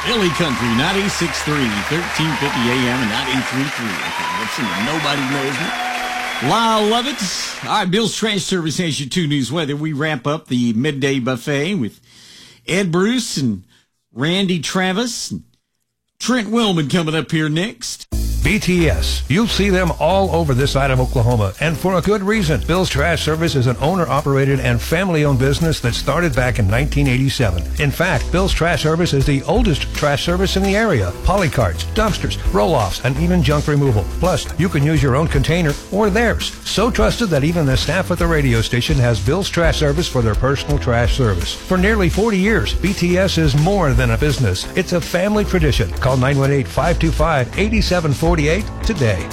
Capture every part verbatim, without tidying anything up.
Philly Country, ninety-six point three, thirteen fifty A M and ninety-three point three. Listen, nobody knows me. Lyle Lovett. All right, Bill's Trash Service has your two news weather. We wrap up the midday buffet with Ed Bruce and Randy Travis and Trent Willman coming up here next. B T S. You'll see them all over this side of Oklahoma, and for a good reason. Bill's Trash Service is an owner-operated and family-owned business that started back in nineteen eighty-seven. In fact, Bill's Trash Service is the oldest trash service in the area. Polycarts, dumpsters, roll-offs, and even junk removal. Plus, you can use your own container or theirs. So trusted that even the staff at the radio station has Bill's Trash Service for their personal trash service. For nearly forty years, B T S is more than a business. It's a family tradition. Call nine one eight, five two five, eight seven four eight today.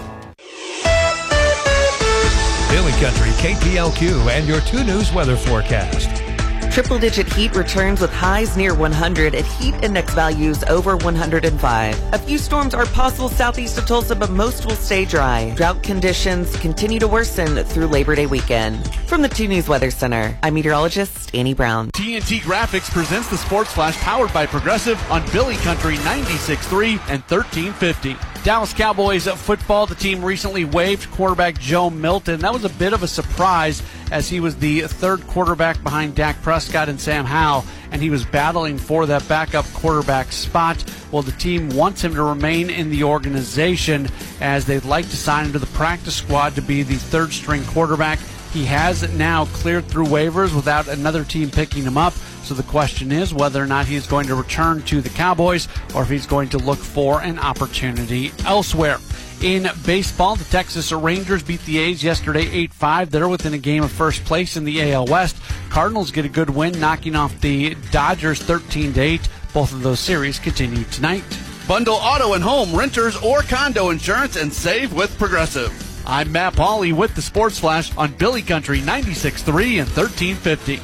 Philly Country, K P L Q, and your two news weather forecast. Triple-digit heat returns with highs near one hundred and heat index values over one hundred five. A few storms are possible southeast of Tulsa, but most will stay dry. Drought conditions continue to worsen through Labor Day weekend. From the two News Weather Center, I'm meteorologist Annie Brown. T N T Graphics presents the Sports Flash powered by Progressive on Philly Country ninety-six point three and thirteen fifty. Dallas Cowboys football, the team recently waived quarterback Joe Milton. That was a bit of a surprise as he was the third quarterback behind Dak Prescott and Sam Howell, and he was battling for that backup quarterback spot. Well, the team wants him to remain in the organization as they'd like to sign him to the practice squad to be the third string quarterback. He has now cleared through waivers without another team picking him up. So the question is whether or not he's going to return to the Cowboys or if he's going to look for an opportunity elsewhere. In baseball, the Texas Rangers beat the A's yesterday eight five. They're within a game of first place in the A L West. Cardinals get a good win, knocking off the Dodgers thirteen to eight. Both of those series continue tonight. Bundle auto and home, renters, or condo insurance and save with Progressive. I'm Matt Pauley with the Sports Flash on Philly Country ninety-six point three and thirteen fifty.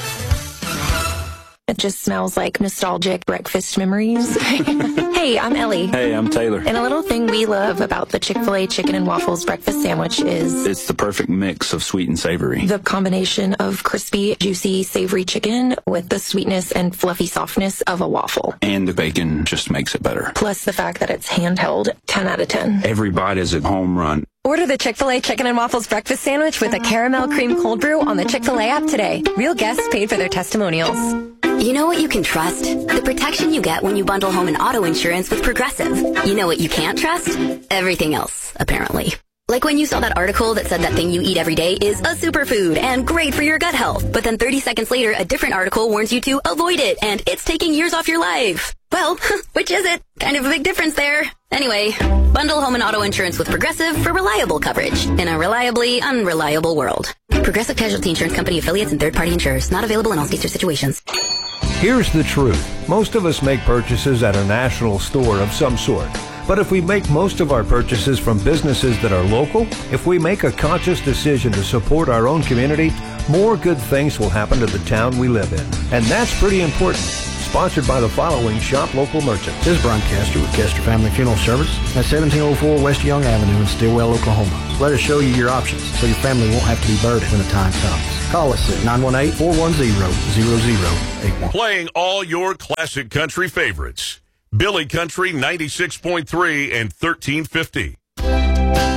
It just smells like nostalgic breakfast memories. Hey, I'm Ellie. Hey, I'm Taylor. And a little thing we love about the Chick-fil-A Chicken and Waffles breakfast sandwich is... it's the perfect mix of sweet and savory. The combination of crispy, juicy, savory chicken with the sweetness and fluffy softness of a waffle. And the bacon just makes it better. Plus the fact that it's handheld, ten out of ten. Every bite is a home run. Order the Chick-fil-A Chicken and Waffles breakfast sandwich with a caramel cream cold brew on the Chick-fil-A app today. Real guests paid for their testimonials. You know what you can trust? The protection you get when you bundle home and auto insurance with Progressive. You know what you can't trust? Everything else, apparently. Like when you saw that article that said that thing you eat every day is a superfood and great for your gut health. But then thirty seconds later, a different article warns you to avoid it and it's taking years off your life. Well, which is it? Kind of a big difference there. Anyway, bundle home and auto insurance with Progressive for reliable coverage in a reliably unreliable world. Progressive Casualty Insurance Company affiliates and third-party insurers. Not available in all states or situations. Here's the truth. Most of us make purchases at a national store of some sort. But if we make most of our purchases from businesses that are local, if we make a conscious decision to support our own community, more good things will happen to the town we live in. And that's pretty important. Sponsored by the following Shop Local Merchants. This is Brian Castor with Castor Family Funeral Service at seventeen oh four West Young Avenue in Stillwell, Oklahoma. Let us show you your options so your family won't have to be burdened when the time comes. Call us at nine one eight, four one zero, zero zero eight one. Playing all your classic country favorites. Billy Country ninety-six point three and thirteen fifty.